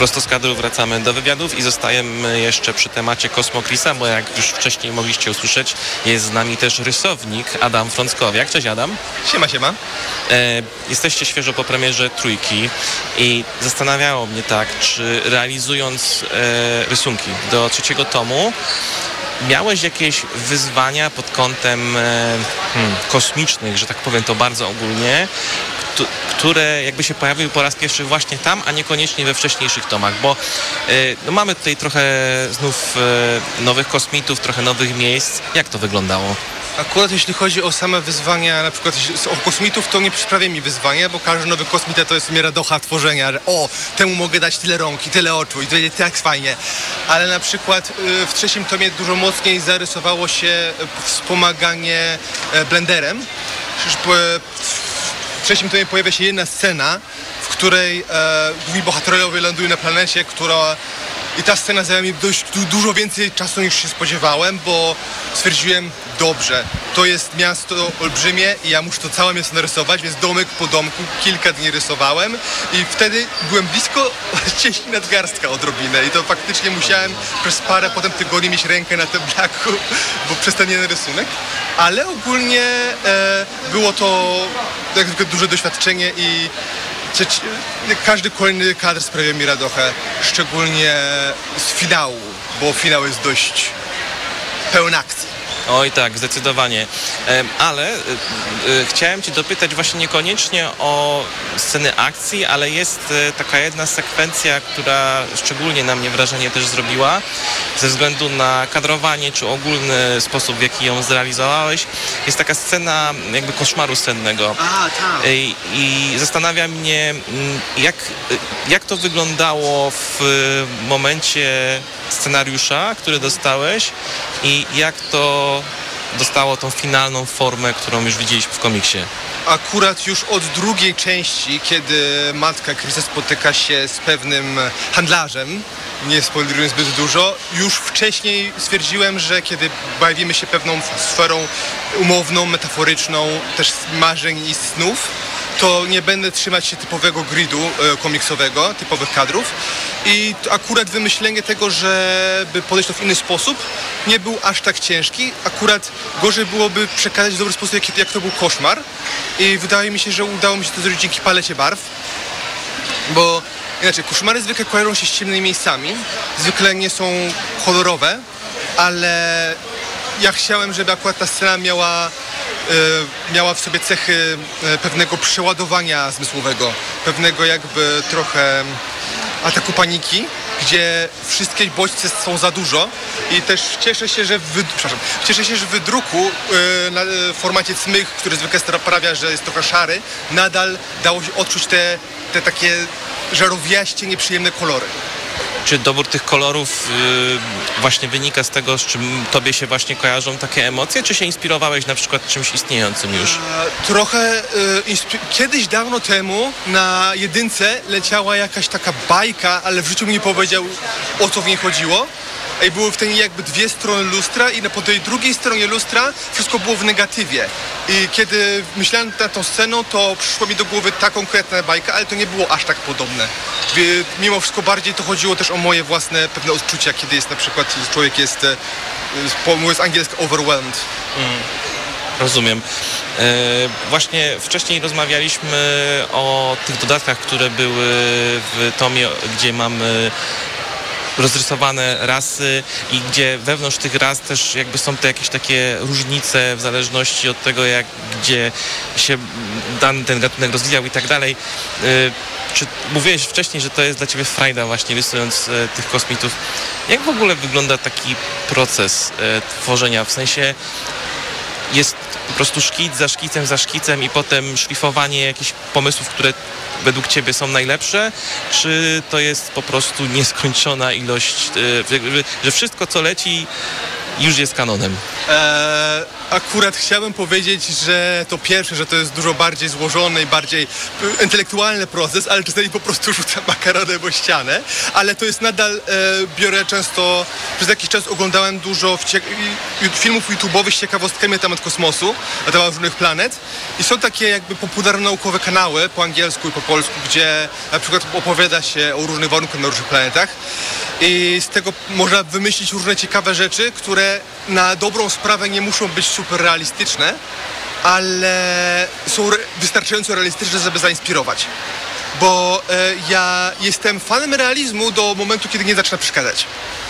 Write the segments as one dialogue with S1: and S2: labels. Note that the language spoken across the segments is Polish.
S1: Prosto z kadru wracamy do wywiadów i zostajemy jeszcze przy temacie Cosmo Chrisa, bo jak już wcześniej mogliście usłyszeć, jest z nami też rysownik Adam Frąckowiak. Cześć Adam.
S2: Siema, siema.
S1: Jesteście świeżo po premierze Trójki i zastanawiało mnie tak, czy realizując rysunki do trzeciego tomu, miałeś jakieś wyzwania pod kątem kosmicznych, że tak powiem to bardzo ogólnie, które jakby się pojawiły po raz pierwszy właśnie tam, a niekoniecznie we wcześniejszych tomach, bo no mamy tutaj trochę znów nowych kosmitów, trochę nowych miejsc. Jak to wyglądało?
S2: Akurat jeśli chodzi o same wyzwania, na przykład o kosmitów, to nie sprawia mi wyzwania, bo każdy nowy kosmita to jest w miarę radocha tworzenia, że temu mogę dać tyle rąk i tyle oczu i to będzie tak fajnie. Ale na przykład w trzecim tomie dużo mocniej zarysowało się wspomaganie blenderem. W trzecim tomie pojawia się jedna scena, w której główni bohaterowie lądują na planecie, i ta scena zajęła mi dość dużo więcej czasu niż się spodziewałem, bo stwierdziłem, dobrze, to jest miasto olbrzymie i ja muszę to całe miasto narysować, więc domek po domku kilka dni rysowałem i wtedy byłem blisko cieśni nadgarstka odrobinę i to faktycznie musiałem przez parę potem tygodni mieć rękę na tym blaku, bo przez ten jeden rysunek, ale ogólnie było to jak duże doświadczenie i każdy kolejny kadr sprawia mi radochę, szczególnie z finału, bo finał jest dość pełen akcji.
S1: Oj tak, zdecydowanie. Ale chciałem Cię dopytać właśnie niekoniecznie o sceny akcji, ale jest taka jedna sekwencja, która szczególnie na mnie wrażenie też zrobiła, ze względu na kadrowanie, czy ogólny sposób, w jaki ją zrealizowałeś. Jest taka scena jakby koszmaru sennego.
S2: Tak.
S1: I zastanawia mnie, jak to wyglądało w momencie scenariusza, który dostałeś i jak to dostało tą finalną formę, którą już widzieliśmy w komiksie.
S2: Akurat już od drugiej części, kiedy matka Chrisa spotyka się z pewnym handlarzem, nie spoilerując zbyt dużo, już wcześniej stwierdziłem, że kiedy bawimy się pewną sferą umowną, metaforyczną, też marzeń i snów, to nie będę trzymać się typowego gridu komiksowego, typowych kadrów i akurat wymyślenie tego, żeby podejść to w inny sposób, nie był aż tak ciężki. Akurat gorzej byłoby przekazać w dobry sposób, jak to był koszmar i wydaje mi się, że udało mi się to zrobić dzięki palecie barw, bo inaczej koszmary zwykle kojarzą się z ciemnymi miejscami, zwykle nie są kolorowe, ale ja chciałem, żeby akurat ta scena miała w sobie cechy pewnego przeładowania zmysłowego, pewnego jakby trochę ataku paniki, gdzie wszystkie bodźce są za dużo i też cieszę się, że w wydruku w formacie cmych, który zwykle sprawia, że jest trochę szary, nadal dało się odczuć te takie żarowiaście, nieprzyjemne kolory.
S1: Czy dobór tych kolorów właśnie wynika z tego, z czym tobie się właśnie kojarzą takie emocje, czy się inspirowałeś na przykład czymś istniejącym już?
S2: Trochę kiedyś dawno temu na jedynce leciała jakaś taka bajka, ale w życiu mi nie powiedział, o co w niej chodziło. I były w tej jakby dwie strony lustra i po tej drugiej stronie lustra wszystko było w negatywie. I kiedy myślałem nad tą sceną, to przyszła mi do głowy ta konkretna bajka, ale to nie było aż tak podobne. Mimo wszystko bardziej to chodziło też o moje własne pewne odczucia, kiedy jest na przykład człowiek jest, mówiąc angielsko, overwhelmed.
S1: Rozumiem. Właśnie wcześniej rozmawialiśmy o tych dodatkach, które były w tomie, gdzie mamy rozrysowane rasy i gdzie wewnątrz tych ras też jakby są te jakieś takie różnice w zależności od tego, gdzie się dany ten gatunek rozwijał i tak dalej. Czy mówiłeś wcześniej, że to jest dla Ciebie frajda właśnie rysując tych kosmitów? Jak w ogóle wygląda taki proces tworzenia? W sensie jest po prostu szkic za szkicem i potem szlifowanie jakichś pomysłów, które według Ciebie są najlepsze, czy to jest po prostu nieskończona ilość, że wszystko co leci już jest kanonem?
S2: akurat chciałbym powiedzieć, że to pierwsze, że to jest dużo bardziej złożony i bardziej intelektualny proces, ale czasami po prostu rzucam makaronem o ścianę, ale to jest nadal, biorę często, przez jakiś czas oglądałem dużo filmów YouTube'owych z ciekawostkami na temat kosmosu, na temat różnych planet i są takie jakby popularno-naukowe kanały po angielsku i po polsku, gdzie na przykład opowiada się o różnych warunkach na różnych planetach i z tego można wymyślić różne ciekawe rzeczy, które na dobrą sprawę nie muszą być super realistyczne, ale są wystarczająco realistyczne, żeby zainspirować. Bo ja jestem fanem realizmu do momentu, kiedy nie zaczyna przeszkadzać.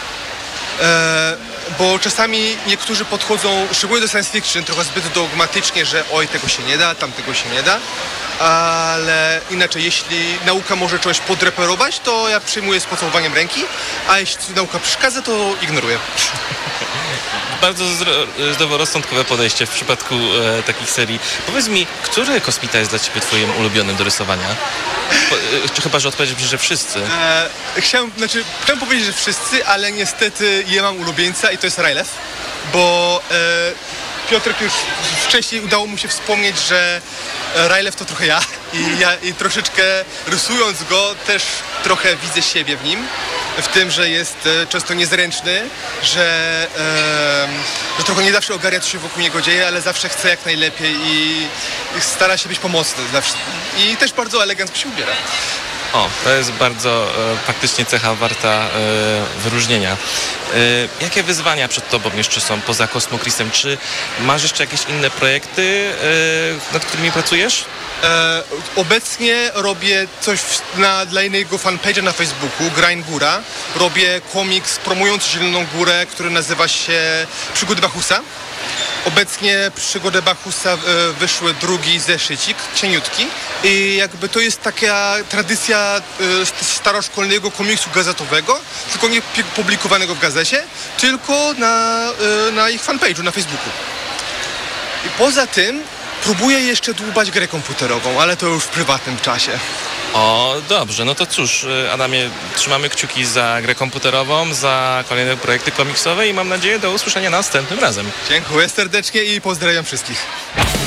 S2: Bo czasami niektórzy podchodzą, szczególnie do science fiction, trochę zbyt dogmatycznie, że oj, tego się nie da, tamtego się nie da, ale inaczej, jeśli nauka może coś podreperować, to ja przyjmuję z pocałowaniem ręki, a jeśli nauka przeszkadza, to ignoruję.
S1: Bardzo zdroworozsądkowe podejście w przypadku takich serii. Powiedz mi, który kosmita jest dla Ciebie Twoim ulubionym do rysowania? Czy chyba, że odpowiedzieć mi, że wszyscy?
S2: Chciałem powiedzieć, że wszyscy, ale niestety ja mam ulubieńca i to jest Rylef, bo Piotrek już wcześniej udało mu się wspomnieć, że Rylef to trochę ja i troszeczkę rysując go też trochę widzę siebie w nim, w tym, że jest często niezręczny, że trochę nie zawsze ogarnia, co się wokół niego dzieje, ale zawsze chce jak najlepiej i stara się być pomocny zawsze. I też bardzo elegancko się ubiera.
S1: O, to jest bardzo faktycznie cecha warta wyróżnienia. Jakie wyzwania przed Tobą jeszcze są poza Kosmokrisem? Czy masz jeszcze jakieś inne projekty, nad którymi pracujesz?
S2: Obecnie robię coś dla innego fanpage'a na Facebooku, Grain Góra. Robię komiks promujący Zieloną Górę, który nazywa się Przygody Bachusa. Obecnie Przygody Bachusa wyszły drugi zeszycik, cieniutki i jakby to jest taka tradycja staroszkolnego komiksu gazetowego, tylko nie publikowanego w gazecie, tylko na ich fanpage'u na Facebooku. I poza tym próbuję jeszcze dłubać grę komputerową, ale to już w prywatnym czasie.
S1: O, dobrze, no to cóż, Adamie, trzymamy kciuki za grę komputerową, za kolejne projekty komiksowe i mam nadzieję do usłyszenia następnym razem.
S2: Dziękuję serdecznie i pozdrawiam wszystkich.